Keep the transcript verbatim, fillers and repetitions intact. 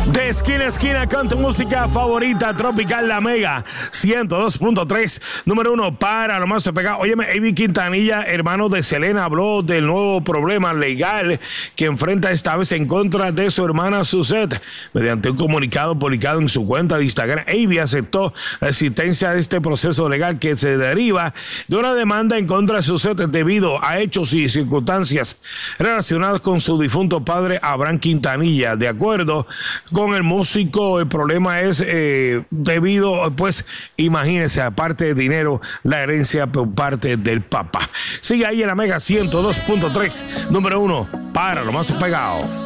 De esquina a esquina con tu música favorita, Tropical La Mega ciento dos punto tres, número uno para lo más pegado. Óyeme, Ivy Quintanilla, hermano de Selena, habló del nuevo problema legal que enfrenta esta vez en contra de su hermana Suzette. Mediante un comunicado publicado en su cuenta de Instagram, Ivy aceptó la existencia de este proceso legal que se deriva de una demanda en contra de Suzette debido a hechos y circunstancias relacionadas con su difunto padre Abraham Quintanilla. De acuerdo con el músico, el problema es eh, debido, pues, imagínense, aparte de dinero, la herencia por parte del papá. Sigue ahí en la Mega ciento dos punto tres, número uno para lo más pegado.